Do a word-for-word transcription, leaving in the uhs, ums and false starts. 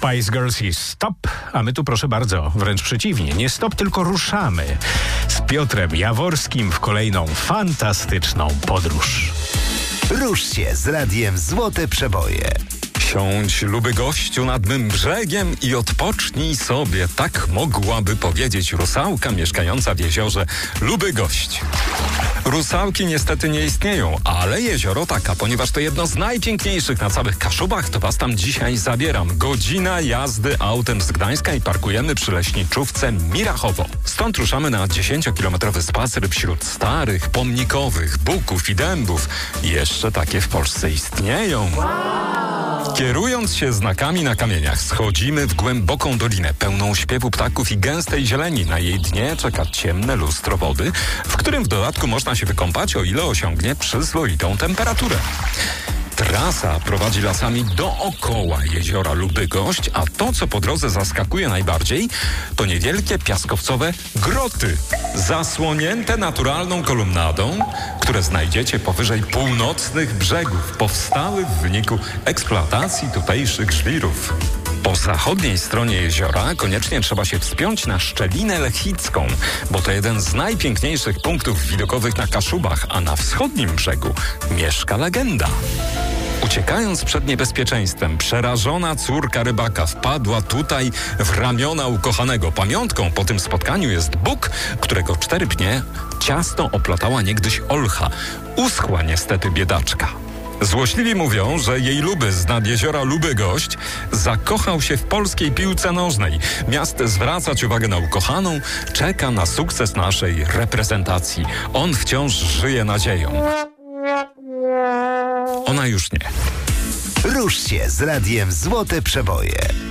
Spice Girls i stop, a my tu proszę bardzo, wręcz przeciwnie, nie stop, tylko ruszamy z Piotrem Jaworskim w kolejną fantastyczną podróż. Rusz się z radiem Złote Przeboje. Siądź, luby gościu, nad mym brzegiem i odpocznij sobie. Tak mogłaby powiedzieć rusałka mieszkająca w jeziorze Luby Gość. Rusałki niestety nie istnieją, ale jezioro taka, ponieważ to jedno z najpiękniejszych na całych Kaszubach, to was tam dzisiaj zabieram. Godzina jazdy autem z Gdańska i parkujemy przy leśniczówce Mirachowo. Stąd ruszamy na dziesięciokilometrowy spacer wśród starych, pomnikowych buków i dębów. Jeszcze takie w Polsce istnieją. Kierując się znakami na kamieniach, schodzimy w głęboką dolinę, pełną śpiewu ptaków i gęstej zieleni. Na jej dnie czeka ciemne lustro wody, w którym w dodatku można się wykąpać, o ile osiągnie przyzwoitą temperaturę. Trasa prowadzi lasami dookoła jeziora Luby Gość, a to, co po drodze zaskakuje najbardziej, to niewielkie piaskowcowe groty, zasłonięte naturalną kolumnadą, które znajdziecie powyżej północnych brzegów, powstały w wyniku eksploatacji tutejszych żwirów. Po zachodniej stronie jeziora koniecznie trzeba się wspiąć na Szczelinę Lechicką, bo to jeden z najpiękniejszych punktów widokowych na Kaszubach, a na wschodnim brzegu mieszka legenda. Uciekając przed niebezpieczeństwem, przerażona córka rybaka wpadła tutaj w ramiona ukochanego. Pamiątką po tym spotkaniu jest Bóg, którego cztery pnie ciasto oplatała niegdyś olcha. Uschła niestety biedaczka. Złośliwi mówią, że jej luby z nad jeziora Luby Gość zakochał się w polskiej piłce nożnej. Miast zwracać uwagę na ukochaną, czeka na sukces naszej reprezentacji. On wciąż żyje nadzieją. Ona już nie. Rusz się z radiem Złote Przeboje.